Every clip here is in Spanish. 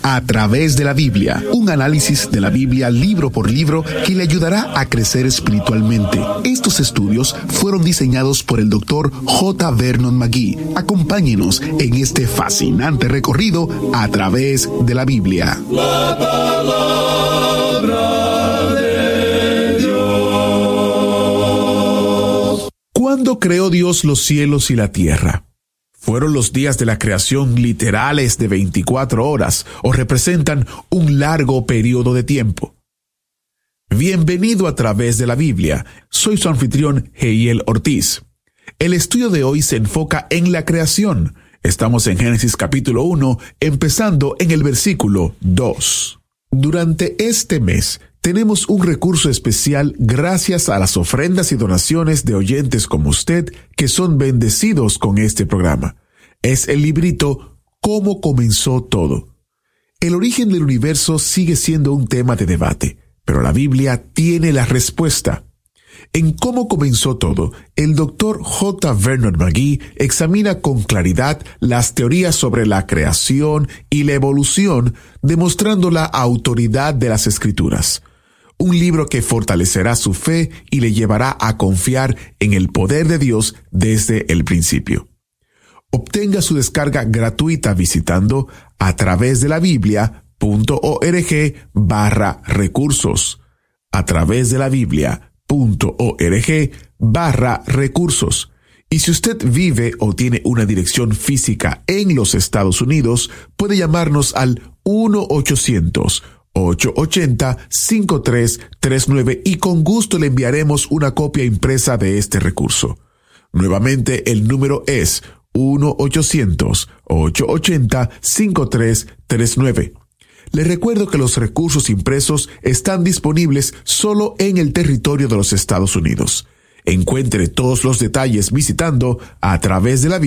A través de la Biblia, un análisis de la Biblia libro por libro que le ayudará a crecer espiritualmente. Estos estudios fueron diseñados por el Dr. J. Vernon McGee. Acompáñenos en este fascinante recorrido a través de la Biblia. La palabra de Dios. ¿Cuándo creó Dios los cielos y la tierra? ¿Fueron los días de la creación literales de 24 horas o representan un largo periodo de tiempo? Bienvenido a través de la Biblia. Soy su anfitrión, Heiel Ortiz. El estudio de hoy se enfoca en la creación. Estamos en Génesis capítulo 1, empezando en el versículo 2. Durante este mes, tenemos un recurso especial gracias a las ofrendas y donaciones de oyentes como usted que son bendecidos con este programa. Es el librito ¿Cómo comenzó todo? El origen del universo sigue siendo un tema de debate, pero la Biblia tiene la respuesta. En Cómo comenzó todo, el Dr. J. Vernon McGee examina con claridad las teorías sobre la creación y la evolución, demostrando la autoridad de las Escrituras. Un libro que fortalecerá su fe y le llevará a confiar en el poder de Dios desde el principio. Obtenga su descarga gratuita visitando a través de la Biblia.org/recursos. A través de la Biblia.org/recursos. Y si usted vive o tiene una dirección física en los Estados Unidos, puede llamarnos al 1-800-880-5339 y con gusto le enviaremos una copia impresa de este recurso. Nuevamente, el número es 1-800-880-5339. Le recuerdo que los recursos impresos están disponibles solo en el territorio de los Estados Unidos. Encuentre todos los detalles visitando a través de la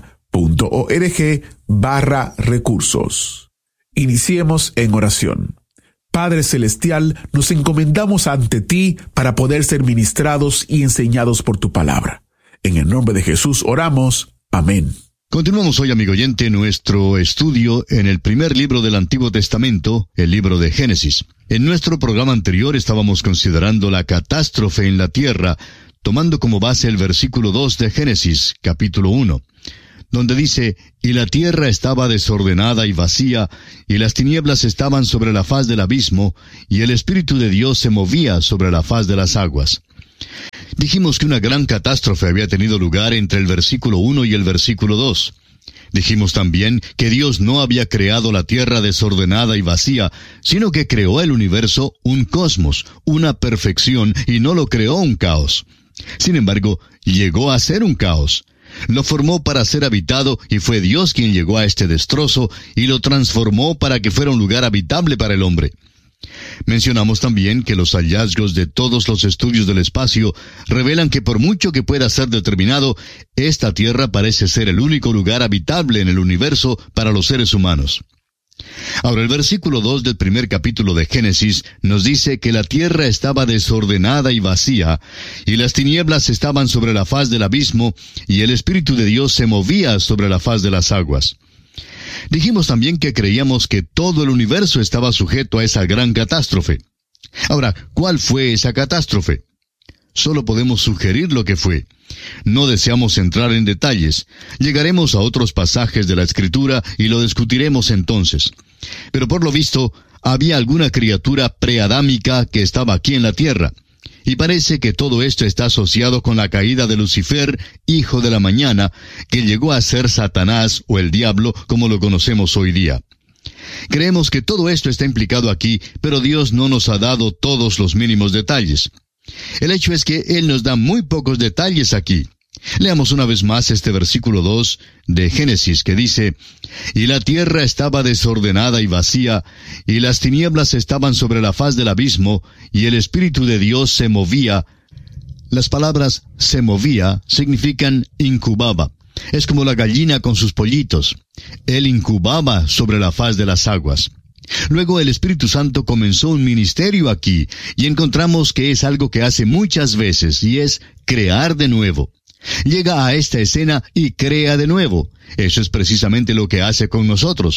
Biblia.org/recursos. Iniciemos en oración. Padre Celestial, nos encomendamos ante ti para poder ser ministrados y enseñados por tu palabra. En el nombre de Jesús oramos. Amén. Continuamos hoy, amigo oyente, nuestro estudio en el primer libro del Antiguo Testamento, el libro de Génesis. En nuestro programa anterior estábamos considerando la catástrofe en la tierra, tomando como base el versículo 2 de Génesis, capítulo 1, donde dice: «Y la tierra estaba desordenada y vacía, y las tinieblas estaban sobre la faz del abismo, y el Espíritu de Dios se movía sobre la faz de las aguas». Dijimos que una gran catástrofe había tenido lugar entre el versículo 1 y el versículo 2. Dijimos también que Dios no había creado la tierra desordenada y vacía, sino que creó el universo, un cosmos, una perfección, y no lo creó un caos. Sin embargo, llegó a ser un caos. Lo formó para ser habitado y fue Dios quien llegó a este destrozo y lo transformó para que fuera un lugar habitable para el hombre. Mencionamos también que los hallazgos de todos los estudios del espacio revelan que por mucho que pueda ser determinado, esta tierra parece ser el único lugar habitable en el universo para los seres humanos. Ahora, el versículo 2 del primer capítulo de Génesis nos dice que la tierra estaba desordenada y vacía, y las tinieblas estaban sobre la faz del abismo, y el Espíritu de Dios se movía sobre la faz de las aguas. Dijimos también que creíamos que todo el universo estaba sujeto a esa gran catástrofe. Ahora, ¿cuál fue esa catástrofe? Solo podemos sugerir lo que fue. No deseamos entrar en detalles. Llegaremos a otros pasajes de la Escritura y lo discutiremos entonces. Pero por lo visto, había alguna criatura preadámica que estaba aquí en la tierra. Y parece que todo esto está asociado con la caída de Lucifer, hijo de la mañana, que llegó a ser Satanás o el diablo como lo conocemos hoy día. Creemos que todo esto está implicado aquí, pero Dios no nos ha dado todos los mínimos detalles. El hecho es que Él nos da muy pocos detalles aquí. Leamos una vez más este versículo 2 de Génesis que dice: «Y la tierra estaba desordenada y vacía, y las tinieblas estaban sobre la faz del abismo, y el Espíritu de Dios se movía». Las palabras «se movía» significan incubaba. Es como la gallina con sus pollitos. Él incubaba sobre la faz de las aguas. Luego el Espíritu Santo comenzó un ministerio aquí, y encontramos que es algo que hace muchas veces, y es crear de nuevo. Llega a esta escena y crea de nuevo. Eso es precisamente lo que hace con nosotros.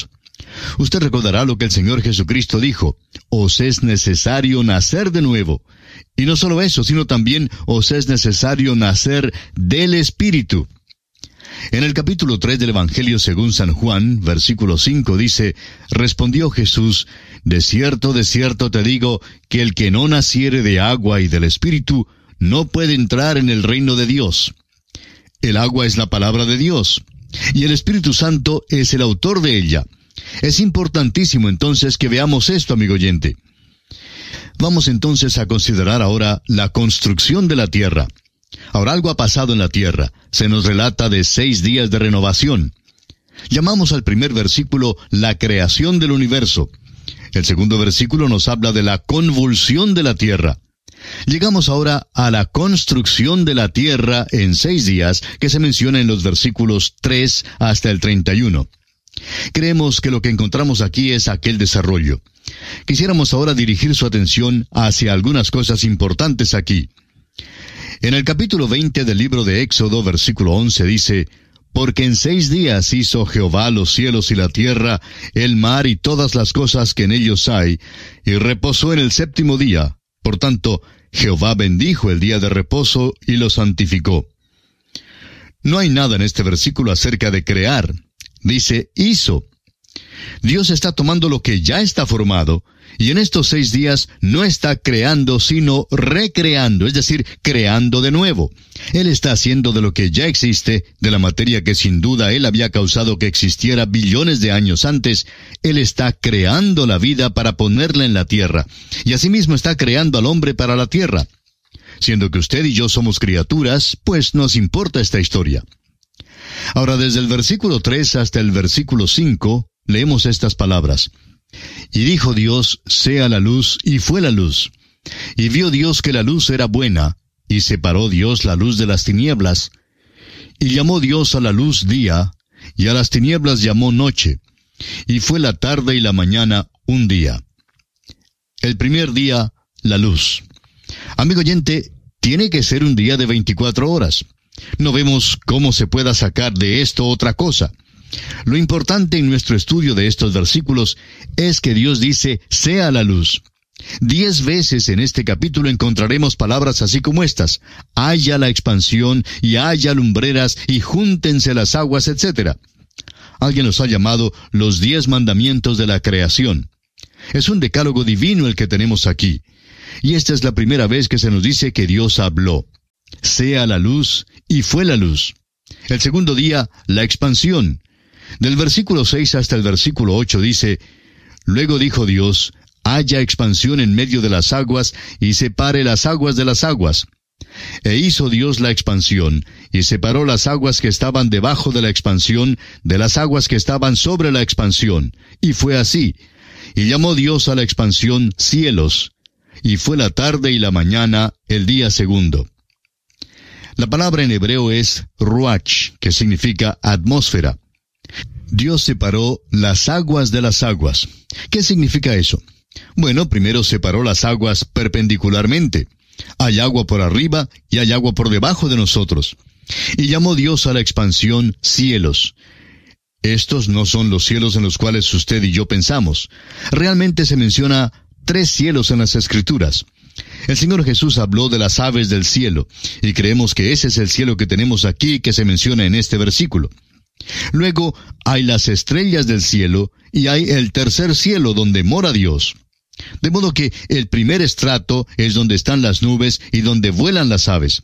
Usted recordará lo que el Señor Jesucristo dijo: os es necesario nacer de nuevo. Y no solo eso, sino también os es necesario nacer del Espíritu. En el capítulo 3 del Evangelio según San Juan, versículo 5 dice: respondió Jesús: de cierto te digo, que el que no naciere de agua y del Espíritu, no puede entrar en el reino de Dios. El agua es la palabra de Dios, y el Espíritu Santo es el autor de ella. Es importantísimo entonces que veamos esto, amigo oyente. Vamos entonces a considerar ahora la construcción de la tierra. Ahora, algo ha pasado en la tierra. Se nos relata de 6 días de renovación. Llamamos al primer versículo la creación del universo. El segundo versículo nos habla de la convulsión de la tierra. Llegamos ahora a la construcción de la tierra en 6 días, que se menciona en los versículos 3 hasta el 31. Creemos que lo que encontramos aquí es aquel desarrollo. Quisiéramos ahora dirigir su atención hacia algunas cosas importantes aquí. En el capítulo 20 del libro de Éxodo, versículo 11 dice: porque en 6 días hizo Jehová los cielos y la tierra, el mar y todas las cosas que en ellos hay, y reposó en el 7º día. Por tanto, Jehová bendijo el día de reposo y lo santificó. No hay nada en este versículo acerca de crear. Dice, hizo. Dios está tomando lo que ya está formado, y en estos 6 días no está creando, sino recreando, es decir, creando de nuevo. Él está haciendo de lo que ya existe, de la materia que sin duda Él había causado que existiera billones de años antes. Él está creando la vida para ponerla en la tierra, y asimismo está creando al hombre para la tierra. Siendo que usted y yo somos criaturas, pues nos importa esta historia. Ahora, desde el versículo 3 hasta el versículo 5, leemos estas palabras. Y dijo Dios, sea la luz, y fue la luz. Y vio Dios que la luz era buena, y separó Dios la luz de las tinieblas. Y llamó Dios a la luz día, y a las tinieblas llamó noche. Y fue la tarde y la mañana un día. El primer día, la luz. Amigo oyente, tiene que ser un día de 24 horas. No vemos cómo se pueda sacar de esto otra cosa. Lo importante en nuestro estudio de estos versículos es que Dios dice, sea la luz. 10 veces en este capítulo encontraremos palabras así como estas: haya la expansión, y haya lumbreras, y júntense las aguas, etc. Alguien los ha llamado los 10 mandamientos de la creación. Es un decálogo divino el que tenemos aquí. Y esta es la primera vez que se nos dice que Dios habló. Sea la luz, y fue la luz. El segundo día, la expansión. Del versículo 6 hasta el versículo 8 dice, luego dijo Dios, haya expansión en medio de las aguas, y separe las aguas de las aguas. E hizo Dios la expansión, y separó las aguas que estaban debajo de la expansión, de las aguas que estaban sobre la expansión. Y fue así. Y llamó Dios a la expansión cielos. Y fue la tarde y la mañana, el día segundo. La palabra en hebreo es ruach, que significa atmósfera. Dios separó las aguas de las aguas. ¿Qué significa eso? Bueno, primero separó las aguas perpendicularmente. Hay agua por arriba y hay agua por debajo de nosotros. Y llamó Dios a la expansión cielos. Estos no son los cielos en los cuales usted y yo pensamos. Realmente se menciona 3 cielos en las Escrituras. El Señor Jesús habló de las aves del cielo, y creemos que ese es el cielo que tenemos aquí, que se menciona en este versículo. Luego hay las estrellas del cielo, y hay el tercer cielo donde mora Dios. De modo que el primer estrato es donde están las nubes y donde vuelan las aves.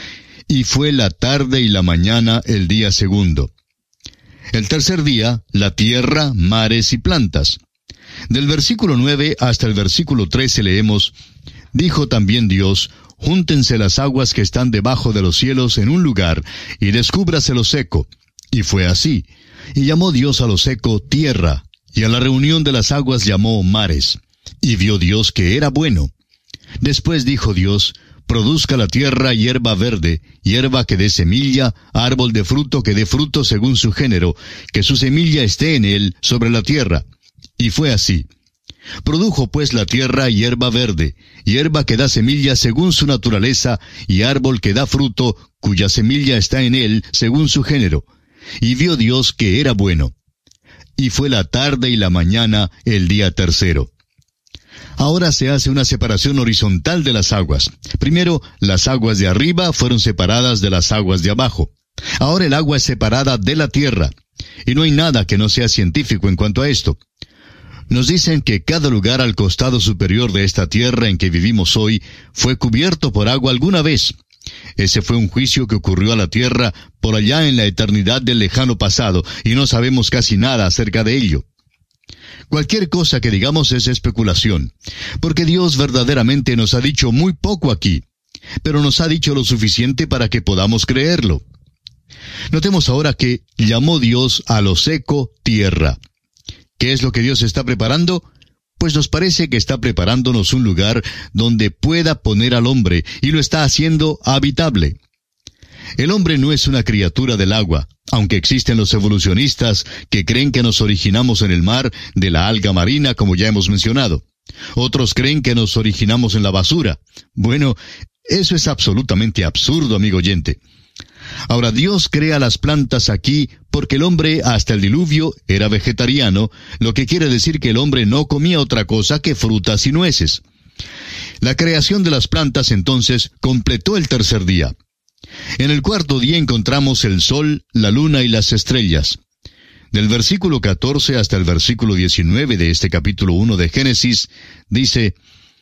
Y fue la tarde y la mañana el día segundo. El tercer día, la tierra, mares y plantas. Del versículo 9 hasta el versículo 13 leemos, dijo también Dios, júntense las aguas que están debajo de los cielos en un lugar, y descúbrase lo seco. Y fue así. Y llamó Dios a lo seco tierra, y a la reunión de las aguas llamó mares. Y vio Dios que era bueno. Después dijo Dios, produzca la tierra hierba verde, hierba que dé semilla, árbol de fruto que dé fruto según su género, que su semilla esté en él sobre la tierra. Y fue así. Produjo pues la tierra hierba verde, hierba que da semilla según su naturaleza, y árbol que da fruto, cuya semilla está en él según su género. Y vio Dios que era bueno. y fue la tarde y la mañana el día tercero. Ahora se hace una separación horizontal de las aguas. Primero, las aguas de arriba fueron separadas de las aguas de abajo. Ahora el agua es separada de la tierra. Y no hay nada que no sea científico en cuanto a esto. Nos dicen que cada lugar al costado superior de esta tierra en que vivimos hoy fue cubierto por agua alguna vez. Ese fue un juicio que ocurrió a la tierra por allá en la eternidad del lejano pasado, y no sabemos casi nada acerca de ello. Cualquier cosa que digamos es especulación, porque Dios verdaderamente nos ha dicho muy poco aquí, pero nos ha dicho lo suficiente para que podamos creerlo. Notemos ahora que llamó Dios a lo seco tierra. ¿Qué es lo que Dios está preparando? Pues nos parece que está preparándonos un lugar donde pueda poner al hombre, y lo está haciendo habitable. El hombre no es una criatura del agua, aunque existen los evolucionistas que creen que nos originamos en el mar de la alga marina, como ya hemos mencionado. Otros creen que nos originamos en la basura. Bueno, eso es absolutamente absurdo, amigo oyente. Ahora, Dios crea las plantas aquí porque el hombre hasta el diluvio era vegetariano, lo que quiere decir que el hombre no comía otra cosa que frutas y nueces. La creación de las plantas entonces completó el tercer día. En el cuarto día encontramos el sol, la luna y las estrellas. Del versículo 14 hasta el versículo 19 de este capítulo 1 de Génesis, dice: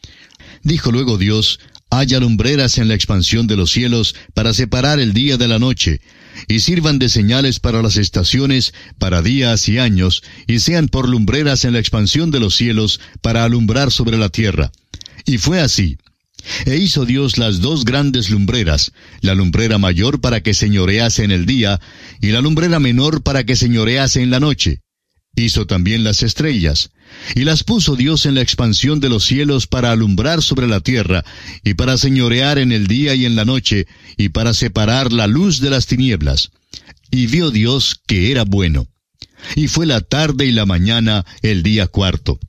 Dijo luego Dios: haya lumbreras en la expansión de los cielos para separar el día de la noche, y sirvan de señales para las estaciones, para días y años, y sean por lumbreras en la expansión de los cielos para alumbrar sobre la tierra. Y fue así. E hizo Dios las dos grandes lumbreras, la lumbrera mayor para que señorease en el día, y la lumbrera menor para que señorease en la noche. Hizo también las estrellas, y las puso Dios en la expansión de los cielos para alumbrar sobre la tierra, y para señorear en el día y en la noche, y para separar la luz de las tinieblas. Y vio Dios que era bueno. Y fue la tarde y la mañana el día cuarto.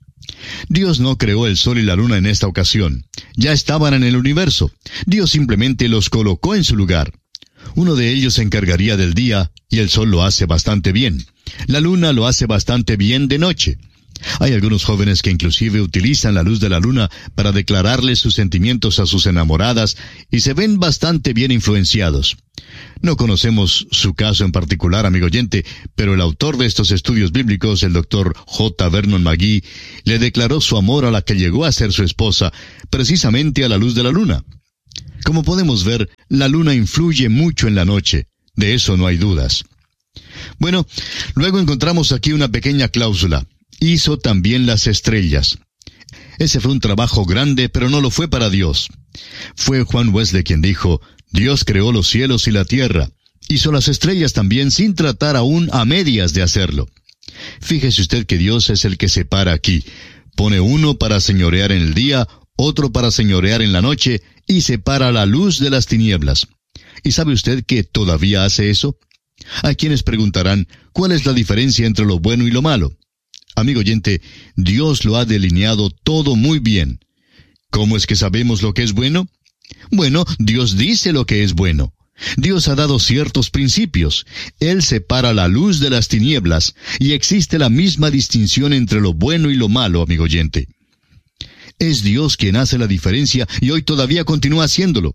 Dios no creó el sol y la luna en esta ocasión. Ya estaban en el universo. Dios simplemente los colocó en su lugar. Uno de ellos se encargaría del día, y el sol lo hace bastante bien. La luna lo hace bastante bien de noche. Hay algunos jóvenes que inclusive utilizan la luz de la luna para declararles sus sentimientos a sus enamoradas, y se ven bastante bien influenciados. No conocemos su caso en particular, amigo oyente, pero el autor de estos estudios bíblicos, el Dr. J. Vernon McGee, le declaró su amor a la que llegó a ser su esposa, precisamente a la luz de la luna. Como podemos ver, la luna influye mucho en la noche. De eso no hay dudas. Bueno, luego encontramos aquí una pequeña cláusula. Hizo también las estrellas. Ese fue un trabajo grande, pero no lo fue para Dios. Fue Juan Wesley quien dijo: Dios creó los cielos y la tierra. Hizo las estrellas también sin tratar aún a medias de hacerlo. Fíjese usted que Dios es el que separa aquí. Pone uno para señorear en el día, otro para señorear en la noche, y separa la luz de las tinieblas. ¿Y sabe usted que todavía hace eso? Hay quienes preguntarán, ¿cuál es la diferencia entre lo bueno y lo malo? Amigo oyente, Dios lo ha delineado todo muy bien. ¿Cómo es que sabemos lo que es bueno? Bueno, Dios dice lo que es bueno. Dios ha dado ciertos principios. Él separa la luz de las tinieblas, y existe la misma distinción entre lo bueno y lo malo, amigo oyente. Es Dios quien hace la diferencia, y hoy todavía continúa haciéndolo.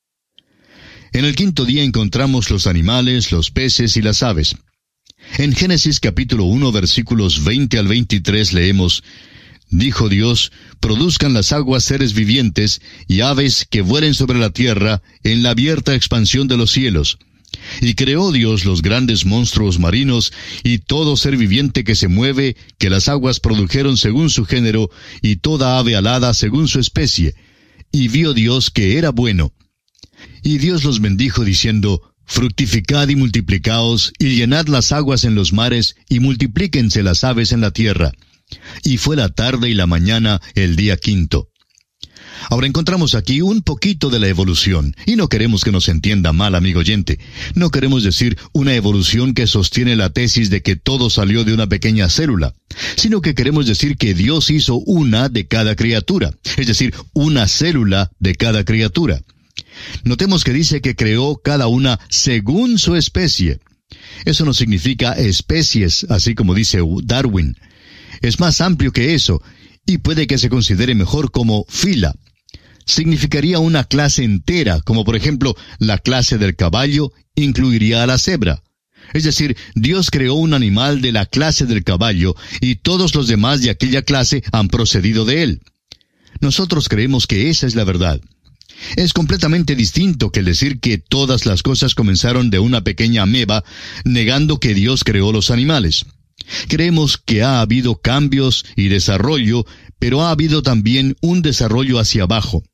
En el quinto día encontramos los animales, los peces y las aves. En Génesis capítulo 1, versículos 20 al 23 leemos: Dijo Dios: produzcan las aguas seres vivientes, y aves que vuelen sobre la tierra, en la abierta expansión de los cielos. Y creó Dios los grandes monstruos marinos, y todo ser viviente que se mueve, que las aguas produjeron según su género, y toda ave alada según su especie. Y vio Dios que era bueno. Y Dios los bendijo diciendo: fructificad y multiplicaos, y llenad las aguas en los mares, y multiplíquense las aves en la tierra. Y fue la tarde y la mañana el día quinto. Ahora encontramos aquí un poquito de la evolución, y no queremos que nos entienda mal, amigo oyente. No queremos decir una evolución que sostiene la tesis de que todo salió de una pequeña célula, sino que queremos decir que Dios hizo una de cada criatura, es decir, una célula de cada criatura. Notemos que dice que creó cada una según su especie. Eso no significa especies, así como dice Darwin. Es más amplio que eso, y puede que se considere mejor como fila. Significaría una clase entera, como por ejemplo la clase del caballo incluiría a la cebra. Es decir, Dios creó un animal de la clase del caballo y todos los demás de aquella clase han procedido de él. Nosotros creemos que esa es la verdad. Es completamente distinto que el decir que todas las cosas comenzaron de una pequeña ameba, negando que Dios creó los animales. Creemos que ha habido cambios y desarrollo, pero ha habido también un desarrollo hacia abajo.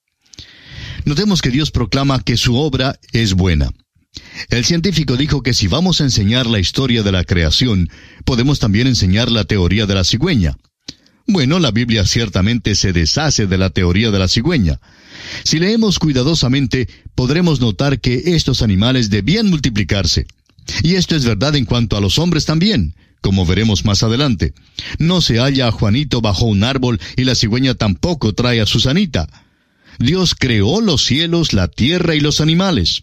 Notemos que Dios proclama que su obra es buena. El científico dijo que si vamos a enseñar la historia de la creación, podemos también enseñar la teoría de la cigüeña. Bueno, la Biblia ciertamente se deshace de la teoría de la cigüeña. Si leemos cuidadosamente, podremos notar que estos animales debían multiplicarse. Y esto es verdad en cuanto a los hombres también, como veremos más adelante. No se halla a Juanito bajo un árbol y la cigüeña tampoco trae a Susanita. Dios creó los cielos, la tierra y los animales.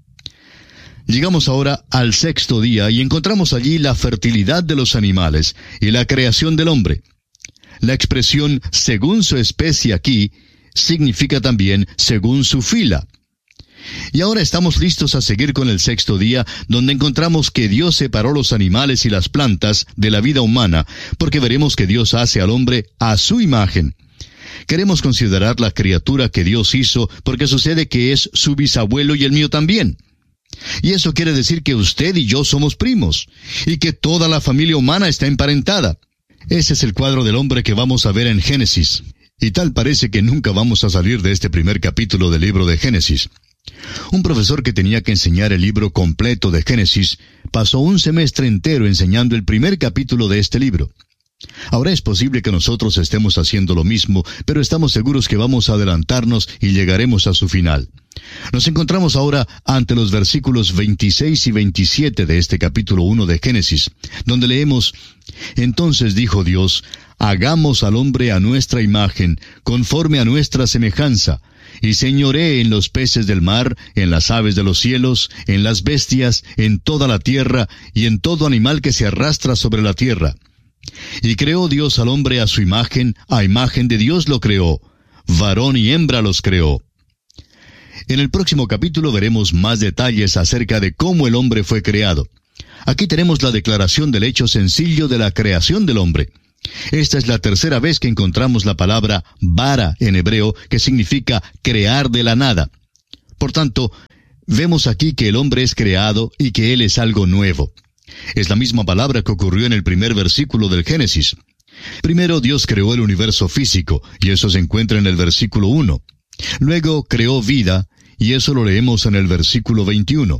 Llegamos ahora al sexto día y encontramos allí la fertilidad de los animales y la creación del hombre. La expresión según su especie aquí significa también según su fila. Y ahora estamos listos a seguir con el sexto día, donde encontramos que Dios separó los animales y las plantas de la vida humana, porque veremos que Dios hace al hombre a su imagen. Queremos considerar la criatura que Dios hizo, porque sucede que es su bisabuelo y el mío también. Y eso quiere decir que usted y yo somos primos, y que toda la familia humana está emparentada. Ese es el cuadro del hombre que vamos a ver en Génesis. Y tal parece que nunca vamos a salir de este primer capítulo del libro de Génesis. Un profesor que tenía que enseñar el libro completo de Génesis pasó un semestre entero enseñando el primer capítulo de este libro. Ahora es posible que nosotros estemos haciendo lo mismo, pero estamos seguros que vamos a adelantarnos y llegaremos a su final. Nos encontramos ahora ante los versículos 26 y 27 de este capítulo 1 de Génesis, donde leemos: Entonces dijo Dios, hagamos al hombre a nuestra imagen, conforme a nuestra semejanza, y señoree en los peces del mar, en las aves de los cielos, en las bestias, en toda la tierra, y en todo animal que se arrastra sobre la tierra. Y creó Dios al hombre a su imagen, a imagen de Dios lo creó, varón y hembra los creó. En el próximo capítulo veremos más detalles acerca de cómo el hombre fue creado. Aquí tenemos la declaración del hecho sencillo de la creación del hombre. Esta es la tercera vez que encontramos la palabra bara en hebreo, que significa crear de la nada. Por tanto, vemos aquí que el hombre es creado y que él es algo nuevo. Es la misma palabra que ocurrió en el primer versículo del Génesis. Primero Dios creó el universo físico, y eso se encuentra en el versículo 1. Luego creó vida, y eso lo leemos en el versículo 21.